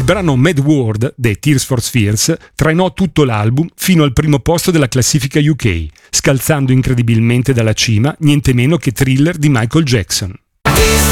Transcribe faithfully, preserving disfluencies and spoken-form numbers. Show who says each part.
Speaker 1: Il brano Mad World dei Tears for Fears trainò tutto l'album fino al primo posto della classifica U K, scalzando incredibilmente dalla cima niente meno che Thriller di Michael Jackson.